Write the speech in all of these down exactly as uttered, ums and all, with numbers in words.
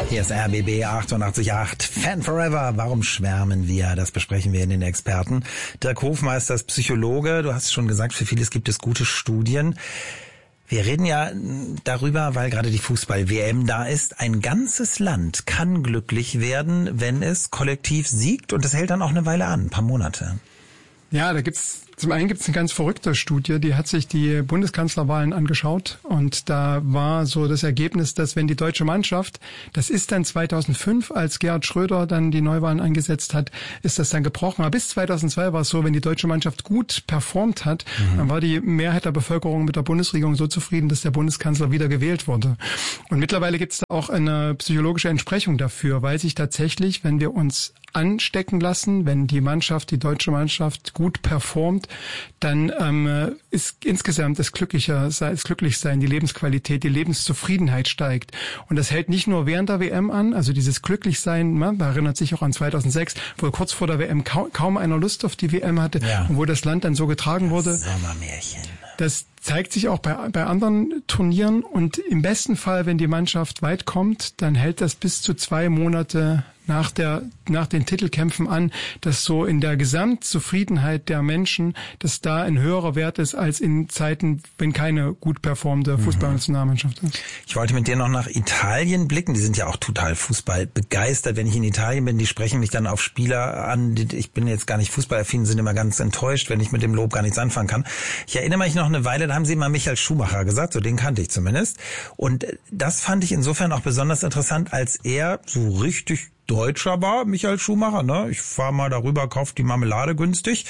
Hier ist R B B achtundachtzig Komma acht. Fan Forever. Warum schwärmen wir? Das besprechen wir in den Experten. Dirk Hofmeister ist Psychologe. Du hast schon gesagt, für vieles gibt es gute Studien. Wir reden ja darüber, weil gerade die Fußball-W M da ist. Ein ganzes Land kann glücklich werden, wenn es kollektiv siegt. Und das hält dann auch eine Weile an, ein paar Monate. Ja, da gibt's zum einen gibt's eine ganz verrückte Studie, die hat sich die Bundeskanzlerwahlen angeschaut und da war so das Ergebnis, dass wenn die deutsche Mannschaft, das ist dann zweitausendfünf, als Gerhard Schröder dann die Neuwahlen angesetzt hat, ist das dann gebrochen. Aber bis zweitausendzwei war es so, wenn die deutsche Mannschaft gut performt hat, mhm. dann war die Mehrheit der Bevölkerung mit der Bundesregierung so zufrieden, dass der Bundeskanzler wieder gewählt wurde. Und mittlerweile gibt's da auch eine psychologische Entsprechung dafür, weil sich tatsächlich, wenn wir uns anstecken lassen, wenn die Mannschaft, die deutsche Mannschaft gut performt, dann ähm, ist insgesamt das glücklicher, das Glücklichsein, die Lebensqualität, die Lebenszufriedenheit steigt. Und das hält nicht nur während der W M an, also dieses Glücklichsein, man erinnert sich auch an zweitausendsechs, wo kurz vor der W M kaum, kaum einer Lust auf die W M hatte ja. und wo das Land dann so getragen das wurde. Sommermärchen. Das zeigt sich auch bei, bei anderen Turnieren und im besten Fall, wenn die Mannschaft weit kommt, dann hält das bis zu zwei Monate nach der, nach den Titelkämpfen an, dass so in der Gesamtzufriedenheit der Menschen, dass da ein höherer Wert ist als in Zeiten, wenn keine gut performende Fußballnationalmannschaft ist. Ich wollte mit dir noch nach Italien blicken. Die sind ja auch total Fußball begeistert. Wenn ich in Italien bin, die sprechen mich dann auf Spieler an. Ich bin jetzt gar nicht fußballaffin, sind immer ganz enttäuscht, wenn ich mit dem Lob gar nichts anfangen kann. Ich erinnere mich noch eine Weile, da haben sie mal Michael Schumacher gesagt, so den kannte ich zumindest. Und das fand ich insofern auch besonders interessant, als er so richtig Deutscher war, Michael Schumacher, ne? Ich fahr mal darüber, kauf die Marmelade günstig.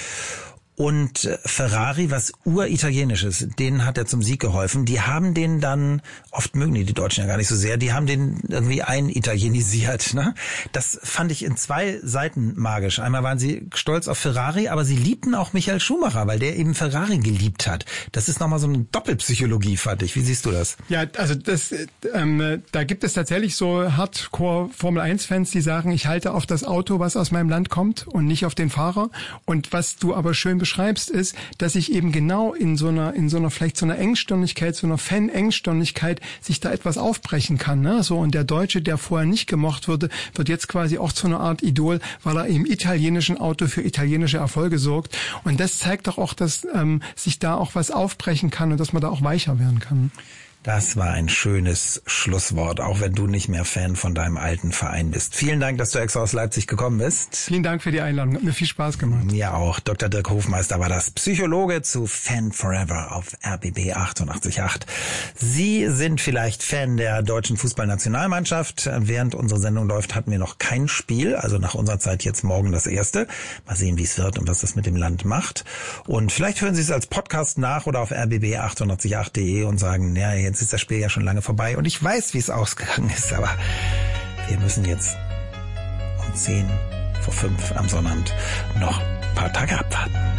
Und Ferrari, was uritalienisches, denen hat er zum Sieg geholfen. Die haben den dann, oft mögen die die Deutschen ja gar nicht so sehr, die haben den irgendwie einitalienisiert. Ne? Das fand ich in zwei Seiten magisch. Einmal waren sie stolz auf Ferrari, aber sie liebten auch Michael Schumacher, weil der eben Ferrari geliebt hat. Das ist nochmal so eine Doppelpsychologie, fand ich. Wie siehst du das? Ja, also das, ähm, da gibt es tatsächlich so Hardcore-Formel eins Fans, die sagen, ich halte auf das Auto, was aus meinem Land kommt und nicht auf den Fahrer. Und was du aber schön beschreibst, schreibst, ist, dass sich eben genau in so einer, in so einer, vielleicht so einer Engstirnigkeit, so einer Fan-Engstirnigkeit sich da etwas aufbrechen kann, ne? So, und der Deutsche, der vorher nicht gemocht wurde, wird jetzt quasi auch zu einer Art Idol, weil er im italienischen Auto für italienische Erfolge sorgt. Und das zeigt doch auch, dass ähm, sich da auch was aufbrechen kann und dass man da auch weicher werden kann. Das war ein schönes Schlusswort, auch wenn du nicht mehr Fan von deinem alten Verein bist. Vielen Dank, dass du extra aus Leipzig gekommen bist. Vielen Dank für die Einladung. Hat mir viel Spaß gemacht. Mir auch. Doktor Dirk Hofmeister war das, Psychologe zu Fan Forever auf R B B achtundachtzig Komma acht. Sie sind vielleicht Fan der deutschen Fußballnationalmannschaft. Während unsere Sendung läuft, hatten wir noch kein Spiel. Also nach unserer Zeit jetzt morgen das erste. Mal sehen, wie es wird und was das mit dem Land macht. Und vielleicht hören Sie es als Podcast nach oder auf r b b achtundachtzig Komma acht punkt de und sagen, ja, jetzt ist das Spiel ja schon lange vorbei und ich weiß, wie es ausgegangen ist, aber wir müssen jetzt um zehn vor fünf am Sonnabend noch ein paar Tage abwarten.